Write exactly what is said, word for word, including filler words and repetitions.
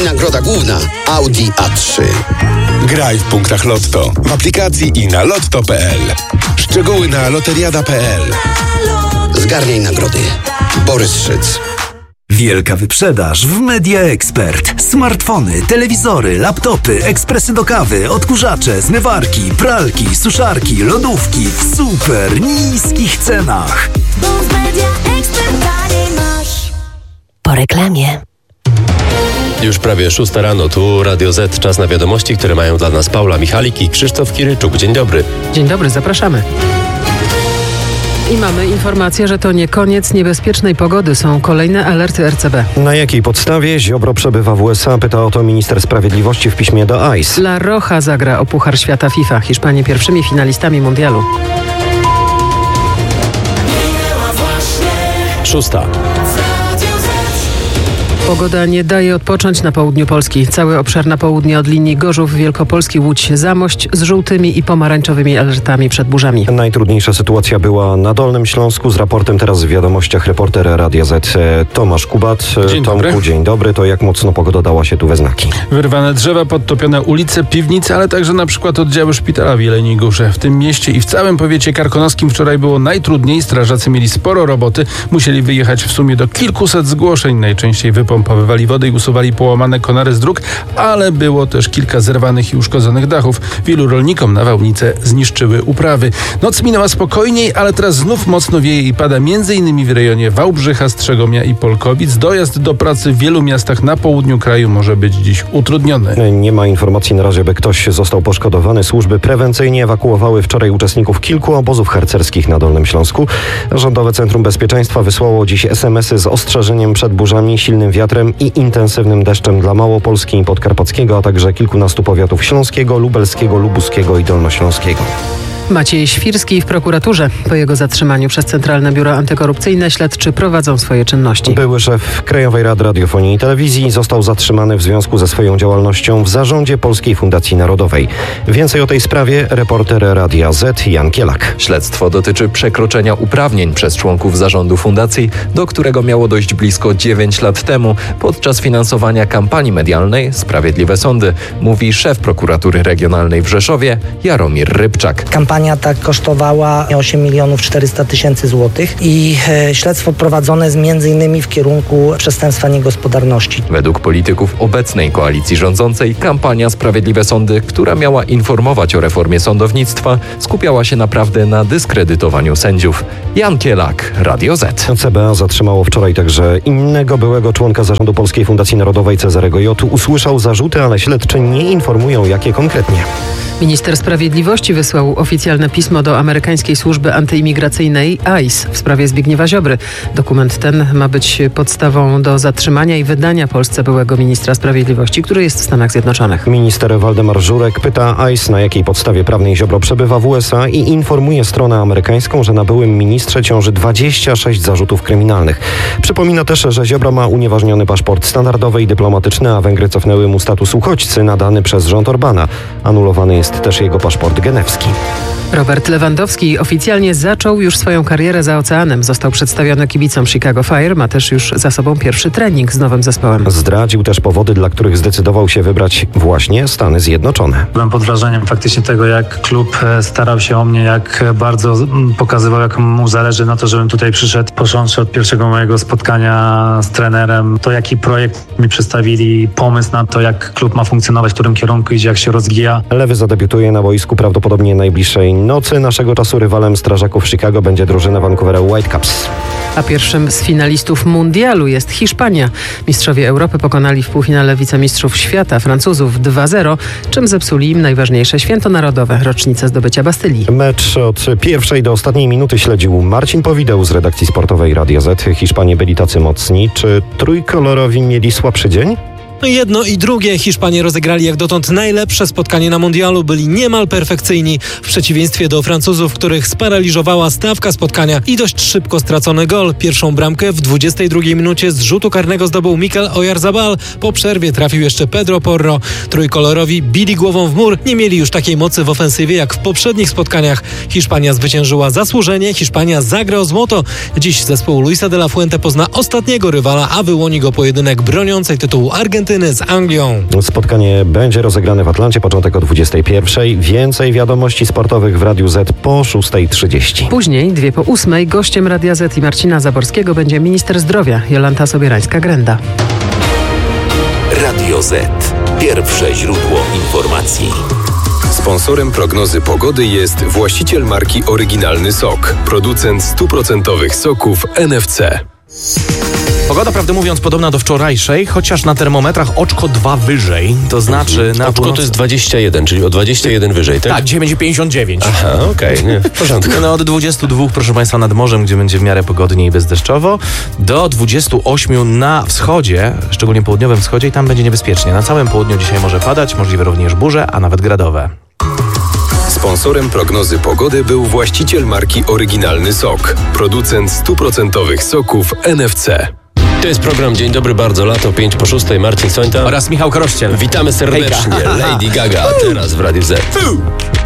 Nagroda główna Audi A trzy. Graj w punktach Lotto, w aplikacji i na lotto kropka p l. Szczegóły na loteriada kropka p l. Zgarniaj nagrody. Borys Szyc. Wielka wyprzedaż w Media Expert. Smartfony, telewizory, laptopy, ekspresy do kawy, odkurzacze, zmywarki, pralki, suszarki, lodówki w super niskich cenach. Bo w Media Expert taniej masz. Po reklamie. Już prawie szósta rano, tu Radio Z, czas na wiadomości, które mają dla nas Paula Michalik i Krzysztof Kiryczuk. Dzień dobry. Dzień dobry, zapraszamy. I mamy informację, że to nie koniec niebezpiecznej pogody. Są kolejne alerty R C B. Na jakiej podstawie Ziobro przebywa w U S A? Pyta o to minister sprawiedliwości w piśmie do I C E. La Roja zagra o Puchar Świata FIFA. Hiszpanie pierwszymi finalistami mundialu. Szósta. Pogoda nie daje odpocząć na południu Polski. Cały obszar na południe od linii Gorzów, Wielkopolski, Łódź, Zamość z żółtymi i pomarańczowymi alertami przed burzami. Najtrudniejsza sytuacja była na Dolnym Śląsku. Z raportem teraz w wiadomościach reporter Radia Z Tomasz Kubat. Dzień Tomku, dobry. dzień dobry. To jak mocno pogoda dała się tu we znaki? Wyrwane drzewa, podtopione ulice, piwnice, ale także na przykład oddziały szpitala w Jeleniej Górze. W tym mieście i w całym powiecie karkonoskim wczoraj było najtrudniej. Strażacy mieli sporo roboty. Musieli wyjechać w sumie do kilkuset zgłoszeń. Najczęściej wypompowywali wodę i usuwali połamane konary z dróg, ale było też kilka zerwanych i uszkodzonych dachów. Wielu rolnikom nawałnice zniszczyły uprawy. Noc minęła spokojniej, ale teraz znów mocno wieje i pada między innymi w rejonie Wałbrzycha, Strzegomia i Polkowic. Dojazd do pracy w wielu miastach na południu kraju może być dziś utrudniony. Nie ma informacji na razie, by ktoś został poszkodowany. Służby prewencyjnie ewakuowały wczoraj uczestników kilku obozów harcerskich na Dolnym Śląsku. Rządowe Centrum Bezpieczeństwa wysłało dziś es em esy z ostrzeżeniem przed burzami, silnym wiatrem i intensywnym deszczem dla Małopolski i Podkarpackiego, a także kilkunastu powiatów śląskiego, lubelskiego, lubuskiego i dolnośląskiego. Maciej Świrski w prokuraturze. Po jego zatrzymaniu przez Centralne Biuro Antykorupcyjne śledczy prowadzą swoje czynności. Były szef Krajowej Rady Radiofonii i Telewizji został zatrzymany w związku ze swoją działalnością w zarządzie Polskiej Fundacji Narodowej. Więcej o tej sprawie reporter Radia Z Jan Kielak. Śledztwo dotyczy przekroczenia uprawnień przez członków zarządu fundacji, do którego miało dojść blisko dziewięć lat temu podczas finansowania kampanii medialnej Sprawiedliwe Sądy, mówi szef prokuratury regionalnej w Rzeszowie Jaromir Rybczak. Kampania ta kosztowała osiem milionów czterysta tysięcy złotych i e, śledztwo prowadzone jest między innymi w kierunku przestępstwa niegospodarności. Według polityków obecnej koalicji rządzącej kampania Sprawiedliwe Sądy, która miała informować o reformie sądownictwa, skupiała się naprawdę na dyskredytowaniu sędziów. Jan Kielak, Radio Z. C B A zatrzymało wczoraj także innego byłego członka zarządu Polskiej Fundacji Narodowej Cezarego J. Usłyszał zarzuty, ale śledczy nie informują, jakie konkretnie. Minister Sprawiedliwości wysłał oficjalne pismo do amerykańskiej służby antyimigracyjnej I C E w sprawie Zbigniewa Ziobry. Dokument ten ma być podstawą do zatrzymania i wydania Polsce byłego ministra sprawiedliwości, który jest w Stanach Zjednoczonych. Minister Waldemar Żurek pyta I C E, na jakiej podstawie prawnej Ziobro przebywa w U S A i informuje stronę amerykańską, że na byłym ministrze ciąży dwadzieścia sześć zarzutów kryminalnych. Przypomina też, że Ziobro ma unieważniony paszport standardowy i dyplomatyczny, a Węgry cofnęły mu status uchodźcy nadany przez rząd Orbana. Anulowany jest też jego paszport genewski. Robert Lewandowski oficjalnie zaczął już swoją karierę za oceanem. Został przedstawiony kibicom Chicago Fire. Ma też już za sobą pierwszy trening z nowym zespołem. Zdradził też powody, dla których zdecydował się wybrać właśnie Stany Zjednoczone. Byłem pod wrażeniem faktycznie tego, jak klub starał się o mnie, jak bardzo pokazywał, jak mu zależy na to, żebym tutaj przyszedł. Począwszy od pierwszego mojego spotkania z trenerem, to jaki projekt mi przedstawili, pomysł na to, jak klub ma funkcjonować, w którym kierunku idzie, jak się rozwija. Lewy zadebiutuje na boisku prawdopodobnie najbliższej nocy. Naszego czasu rywalem strażaków Chicago będzie drużyna Vancouver Whitecaps. A pierwszym z finalistów mundialu jest Hiszpania. Mistrzowie Europy pokonali w półfinale wicemistrzów świata Francuzów dwa zero, czym zepsuli im najważniejsze święto narodowe, rocznicę zdobycia Bastylii. Mecz od pierwszej do ostatniej minuty śledził Marcin Powideł z redakcji sportowej Radia Z. Hiszpanie byli tacy mocni. Czy trójkolorowi mieli słabszy dzień? Jedno i drugie. Hiszpanie rozegrali jak dotąd najlepsze spotkanie na mundialu. Byli niemal perfekcyjni. W przeciwieństwie do Francuzów, których sparaliżowała stawka spotkania i dość szybko stracony gol. Pierwszą bramkę w dwudziestej drugiej minucie z rzutu karnego zdobył Mikel Oyarzabal. Po przerwie trafił jeszcze Pedro Porro. Trójkolorowi bili głową w mur. Nie mieli już takiej mocy w ofensywie jak w poprzednich spotkaniach. Hiszpania zwyciężyła zasłużenie. Hiszpania zagra o złoto. Dziś zespół Luisa de la Fuente pozna ostatniego rywala, a wyłoni go pojedynek broniącej tytułu Argentyny Argentyny z Anglią. Spotkanie będzie rozegrane w Atlancie, początek o dwudziestej pierwszej. Więcej wiadomości sportowych w Radiu Z po szóstej trzydzieści. Później, dwie po ósmej, gościem Radia Z i Marcina Zaborskiego będzie minister zdrowia Jolanta Sobierańska-Grenda. Radio Z. Pierwsze źródło informacji. Sponsorem prognozy pogody jest właściciel marki Oryginalny Sok, producent stuprocentowych soków N F C. Pogoda, prawdę mówiąc, podobna do wczorajszej, chociaż na termometrach oczko dwa wyżej, to znaczy na Oczko północ... to jest dwadzieścia jeden, czyli o dwadzieścia jeden wyżej, tak? Tak, dzisiaj będzie pięćdziesiąt dziewięć. Aha, okej, okay, w porządku. No od dwudziestu dwóch, proszę Państwa, nad morzem, gdzie będzie w miarę pogodnie i bezdeszczowo, do dwudziestu ośmiu na wschodzie, szczególnie południowym wschodzie, i tam będzie niebezpiecznie. Na całym południu dzisiaj może padać, możliwe również burze, a nawet gradowe. Sponsorem prognozy pogody był właściciel marki Oryginalny Sok, producent stuprocentowych soków N F C. To jest program Dzień Dobry, bardzo lato, pięć po szóstej, Marcin Sońta Oraz Michał Krościel. Witamy serdecznie, Hejka. Lady Gaga, teraz w Radiu Z.